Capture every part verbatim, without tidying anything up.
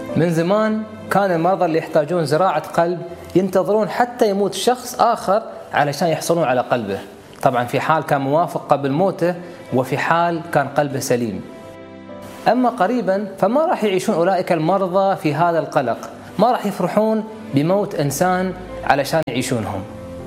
من زمان كان المرضى اللي يحتاجون زراعة قلب ينتظرون حتى يموت شخص آخر علشان يحصلون على قلبه، طبعا في حال كان موافق قبل موته وفي حال كان قلبه سليم. أما قريبا فما راح يعيشون أولئك المرضى في هذا القلق، ما راح يفرحون بموت إنسان علشان يعيشونهم.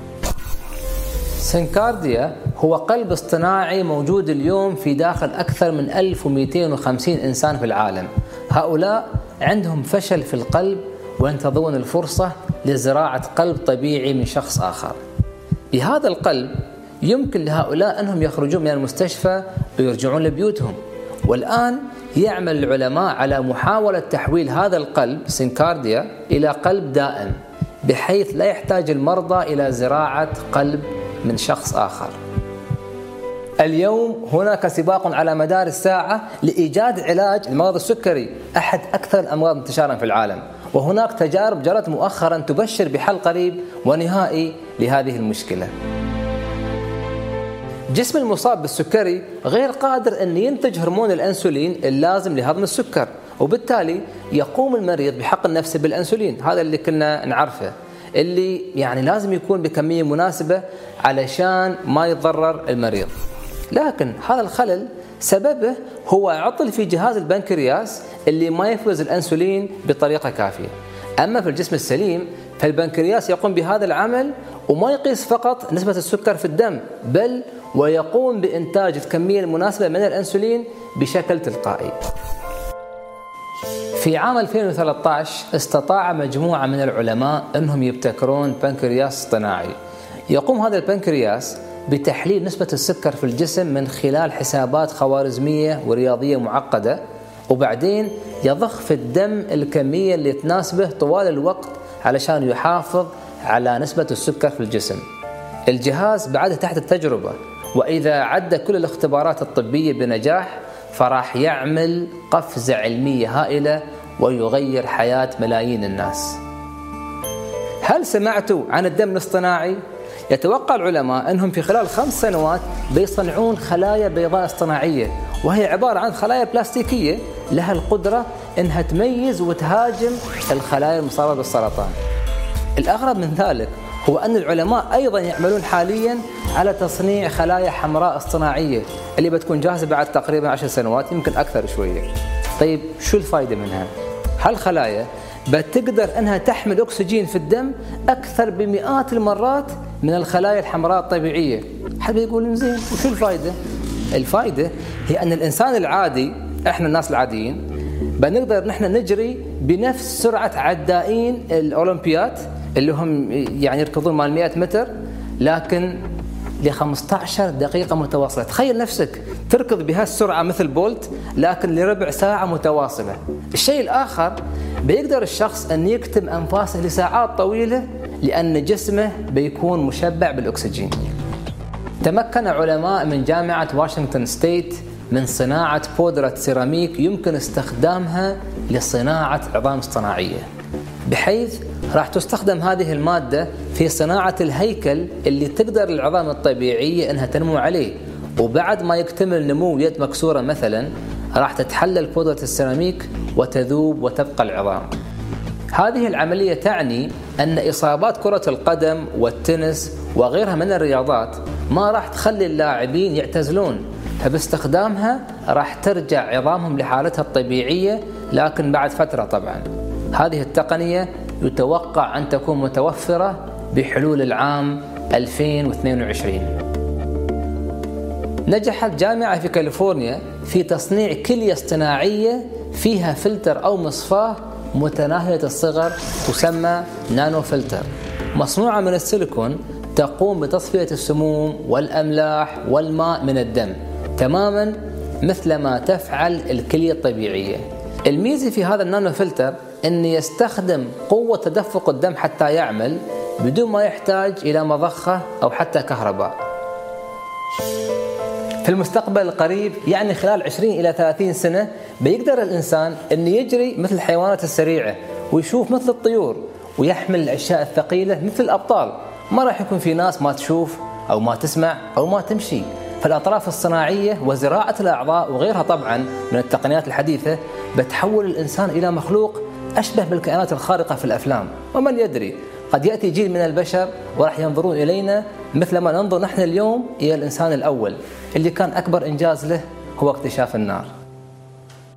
سينكارديا هو قلب اصطناعي موجود اليوم في داخل أكثر من ألف ومئتين وخمسين إنسان في العالم. هؤلاء عندهم فشل في القلب وينتظرون الفرصة لزراعة قلب طبيعي من شخص آخر. بهذا القلب يمكن لهؤلاء أنهم يخرجون من المستشفى ويرجعون لبيوتهم، والآن يعمل العلماء على محاولة تحويل هذا القلب سينكارديا إلى قلب دائم، بحيث لا يحتاج المرضى إلى زراعة قلب من شخص آخر. اليوم هناك سباق على مدار الساعة لإيجاد علاج لمرض السكري، أحد أكثر الأمراض انتشارا في العالم، وهناك تجارب جرت مؤخرا تبشر بحل قريب ونهائي لهذه المشكلة. جسم المصاب بالسكري غير قادر أن ينتج هرمون الأنسولين اللازم لهضم السكر، وبالتالي يقوم المريض بحقن نفسه بالأنسولين، هذا اللي كنا نعرفه، اللي يعني لازم يكون بكمية مناسبة علشان ما يتضرر المريض. لكن هذا الخلل سببه هو عطل في جهاز البنكرياس اللي ما يفرز الأنسولين بطريقة كافية. أما في الجسم السليم فالبنكرياس يقوم بهذا العمل وما يقيس فقط نسبة السكر في الدم، بل ويقوم بإنتاج الكمية المناسبة من الأنسولين بشكل تلقائي. في عام ألفين وثلاثة عشر استطاع مجموعة من العلماء أنهم يبتكرون بنكرياس اصطناعي. يقوم هذا البنكرياس بتحليل نسبة السكر في الجسم من خلال حسابات خوارزمية ورياضية معقدة، وبعدين يضخ في الدم الكمية اللي تناسبه طوال الوقت علشان يحافظ على نسبة السكر في الجسم. الجهاز بعده تحت التجربة، وإذا عدى كل الاختبارات الطبية بنجاح فراح يعمل قفزة علمية هائلة ويغير حياة ملايين الناس. هل سمعتوا عن الدم الاصطناعي؟ يتوقع العلماء أنهم في خلال خمس سنوات بيصنعون خلايا بيضاء اصطناعية، وهي عبارة عن خلايا بلاستيكية لها القدرة أنها تميز وتهاجم الخلايا المصابة بالسرطان. الأغرب من ذلك هو أن العلماء أيضا يعملون حاليا على تصنيع خلايا حمراء اصطناعية اللي بتكون جاهزة بعد تقريبا عشر سنوات، يمكن أكثر شوية. طيب شو الفائدة منها؟ هالخلايا بتقدر أنها تحمل أكسجين في الدم أكثر بمئات المرات من الخلايا الحمراء الطبيعية. حد يقول زين وشو الفائدة؟ الفائدة هي أن الإنسان العادي، إحنا الناس العاديين، بنقدر نحن نجري بنفس سرعة عدائين الأولمبيات اللي هم يعني يركضون مال مئة متر، لكن ل خمسة عشر دقيقة متواصلة. تخيل نفسك تركض بهالسرعة مثل بولت لكن لربع ساعة متواصلة. الشيء الآخر، بيقدر الشخص أن يكتم أنفاسه لساعات طويلة لأن جسمه بيكون مشبع بالأكسجين. تمكن علماء من جامعة واشنطن ستيت من صناعة بودرة سيراميك يمكن استخدامها لصناعة عظام اصطناعية، بحيث راح تستخدم هذه المادة في صناعة الهيكل اللي تقدر العظام الطبيعية أنها تنمو عليه، وبعد ما يكتمل نمو يد مكسورة مثلا راح تتحلل بودرة السيراميك وتذوب وتبقى العظام. هذه العملية تعني أن إصابات كرة القدم والتنس وغيرها من الرياضات ما راح تخلي اللاعبين يعتزلون، فباستخدامها راح ترجع عظامهم لحالتها الطبيعية، لكن بعد فترة طبعا. هذه التقنية يتوقع أن تكون متوفرة بحلول العام ألفين واثنين وعشرين. نجحت جامعة في كاليفورنيا في تصنيع كلية اصطناعية فيها فلتر أو مصفاة متناهية الصغر تسمى نانو فلتر، مصنوعة من السيليكون، تقوم بتصفية السموم والأملاح والماء من الدم تماما مثل ما تفعل الكلية الطبيعية. الميزة في هذا النانو فلتر أن يستخدم قوة تدفق الدم حتى يعمل بدون ما يحتاج إلى مضخة أو حتى كهرباء. في المستقبل القريب، يعني خلال عشرين إلى ثلاثين سنة، بيقدر الإنسان أن يجري مثل الحيوانات السريعة ويشوف مثل الطيور ويحمل الأشياء الثقيلة مثل الأبطال. ما راح يكون في ناس ما تشوف أو ما تسمع أو ما تمشي. فالأطراف الصناعية وزراعة الأعضاء وغيرها طبعا من التقنيات الحديثة بتحول الإنسان إلى مخلوق أشبه بالكائنات الخارقة في الأفلام. ومن يدري، قد يأتي جيل من البشر وراح ينظرون إلينا مثل ما ننظر نحن اليوم إلى الإنسان الأول اللي كان أكبر إنجاز له هو اكتشاف النار.